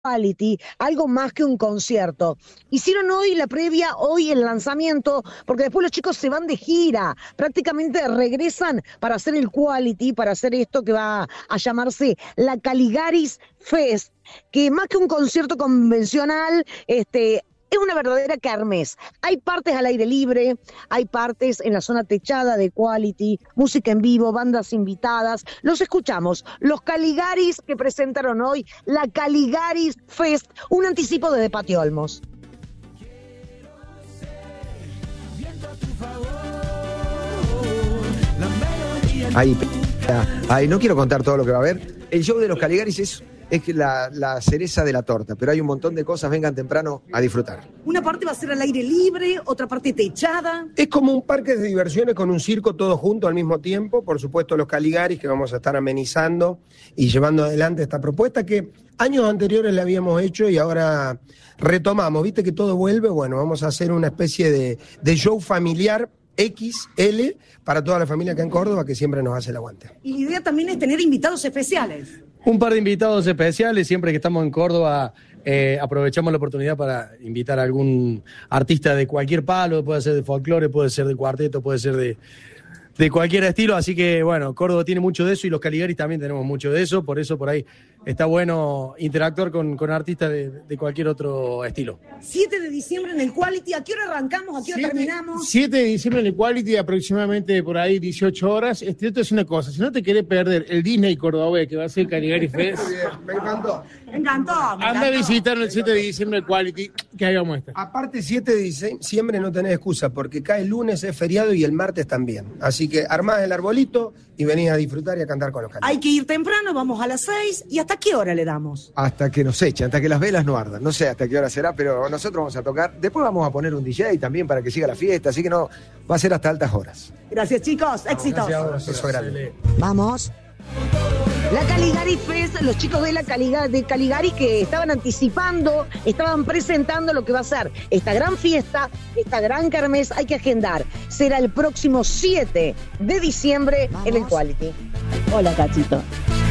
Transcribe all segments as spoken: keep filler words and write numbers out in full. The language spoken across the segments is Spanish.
Quality, algo más que un concierto. Hicieron hoy la previa, hoy el lanzamiento, porque después los chicos se van de gira, prácticamente regresan para hacer el Quality, para hacer esto que va a llamarse la Caligaris Fest, que más que un concierto convencional, este... es una verdadera kermés. Hay partes al aire libre, hay partes en la zona techada de Quality, música en vivo, bandas invitadas. Los escuchamos, los Caligaris que presentaron hoy, la Caligaris Fest, un anticipo de De Patio Olmos. Ay, ay, no quiero contar todo lo que va a haber. El show de los Caligaris es... es la, la cereza de la torta, pero hay un montón de cosas, vengan temprano a disfrutar. Una parte va a ser al aire libre, otra parte techada. Es como un parque de diversiones con un circo todo junto al mismo tiempo, por supuesto los Caligaris que vamos a estar amenizando y llevando adelante esta propuesta que años anteriores la habíamos hecho y ahora retomamos, viste que todo vuelve, bueno, vamos a hacer una especie de, de show familiar equis ele para toda la familia acá en Córdoba que siempre nos hace el aguante. Y la idea también es tener invitados especiales. Un par de invitados especiales, siempre que estamos en Córdoba eh, aprovechamos la oportunidad para invitar a algún artista de cualquier palo, puede ser de folclore, puede ser de cuarteto, puede ser de, de cualquier estilo, así que bueno, Córdoba tiene mucho de eso y los Caligaris también tenemos mucho de eso, por eso por ahí está bueno interactuar con, con artistas de, de cualquier otro estilo. siete de diciembre en el Quality, ¿a qué hora arrancamos? ¿A qué hora terminamos? siete de diciembre en el Quality, aproximadamente por ahí dieciocho horas. Este, esto es una cosa, si no te querés perder el Disney Cordobés que va a ser Caligari Fest, Me encantó. Me encantó. Me anda a encantó. visitar el siete de diciembre el Quality, que ahí vamos a estar. Aparte, siete de diciembre no tenés excusa, porque cae el lunes, es feriado y el martes también. Así que armás el arbolito y venís a disfrutar y a cantar con los Caligaris. Hay que ir temprano, vamos a las seis. ¿Y hasta qué hora le damos? Hasta que nos echen, hasta que las velas no ardan. No sé hasta qué hora será, pero nosotros vamos a tocar. Después vamos a poner un D J también para que siga la fiesta, así que no va a ser hasta altas horas. Gracias, chicos. Éxitos. Eso es grande. Vamos. La Caligari Fest, los chicos de la Caligari, de Caligari que estaban anticipando, estaban presentando lo que va a ser esta gran fiesta, esta gran kermés, hay que agendar. Será el próximo siete de diciembre Vamos. En el Quality. Hola, Cachito.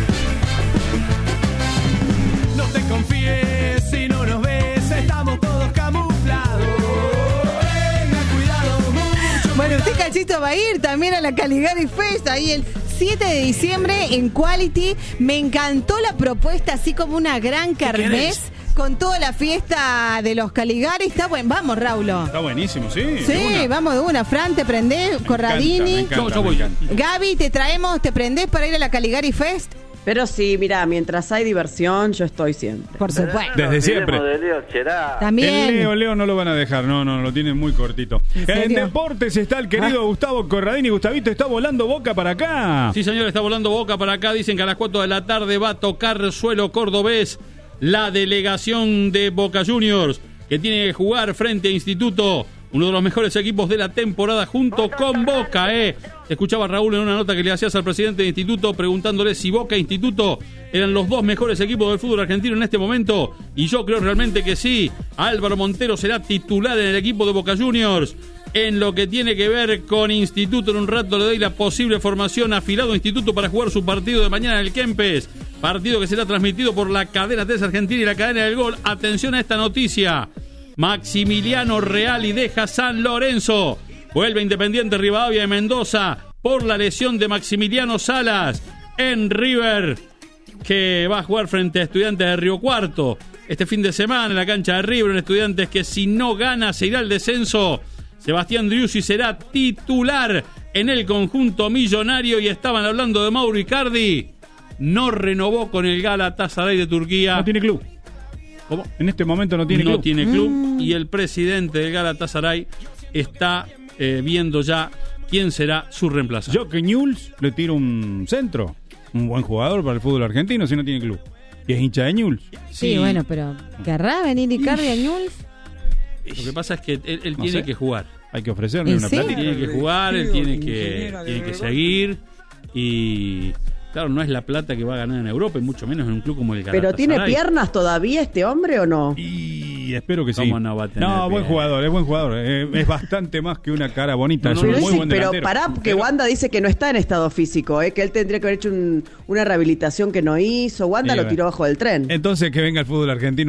No te confíes si no nos ves, estamos todos camuflados. Tenga cuidado mucho. Bueno, usted, Cachito, va a ir también a la Caligari Fest, ahí el siete de diciembre en Quality. Me encantó la propuesta, así como una gran kermés con toda la fiesta de los Caligari. Está buen, vamos, Raulo. Está buenísimo, sí. Sí, vamos de una. Fran, te prendés, Corradini. Me encanta, yo, yo voy. Gaby, te traemos, te prendés para ir a la Caligari Fest. Pero sí, mira, mientras hay diversión, yo estoy siempre. Por supuesto. Desde siempre. De Leo Cherá. También. El Leo, Leo no lo van a dejar, no, no, lo tienen muy cortito. ¿En En, serio? deportes está el querido Ah. Gustavo Corradini. Gustavito, está volando Boca para acá. Sí, señor, está volando Boca para acá. Dicen que a las cuatro de la tarde va a tocar suelo cordobés la delegación de Boca Juniors, que tiene que jugar frente a Instituto, uno de los mejores equipos de la temporada, junto con Boca, ¿eh? Escuchaba Raúl en una nota que le hacías al presidente de Instituto preguntándole si Boca e Instituto eran los dos mejores equipos del fútbol argentino en este momento, y yo creo realmente que sí. Álvaro Montero será titular en el equipo de Boca Juniors. En lo que tiene que ver con Instituto, en un rato le doy la posible formación afilado Instituto para jugar su partido de mañana en el Kempes, partido que será transmitido por la cadena tres Argentina y la cadena del Gol. Atención a esta noticia: Maximiliano Reali deja San Lorenzo, vuelve Independiente Rivadavia de Mendoza por la lesión de Maximiliano Salas en River, que va a jugar frente a Estudiantes de Río Cuarto este fin de semana en la cancha de River. En Estudiantes que si no gana se irá al descenso. Sebastián Driussi será titular en el conjunto millonario, y estaban hablando de Mauro Icardi. No renovó con el Galatasaray de Turquía. No tiene club. ¿Cómo? En este momento no tiene no club. tiene club Mm. y el presidente del Galatasaray está eh, viendo ya quién será su reemplazante. Yo que Newell's le tiro un centro. Un buen jugador para el fútbol argentino si no tiene club. Y es hincha de Newell's. Sí, bueno, pero ¿querrá venir Icardi a Newell's? Lo que pasa es que él, él No tiene sé. que jugar. Hay que ofrecerle ¿En una serio? platita. Tiene que jugar, él tiene que, tiene que seguir. Y claro, no es la plata que va a ganar en Europa, y mucho menos en un club como el Galatasaray. ¿Pero tiene piernas todavía este hombre o no? Y Y espero que sí. ¿Cómo no va a tener No, buen pie? jugador, es buen jugador. Eh, es bastante más que una cara bonita. Es un Pero, muy ese- buen pero delantero. pará, que Wanda dice que no está en estado físico, ¿eh? Que él tendría que haber hecho un- una rehabilitación que no hizo. Wanda Sí, lo bueno. tiró bajo del tren. Entonces que venga el fútbol argentino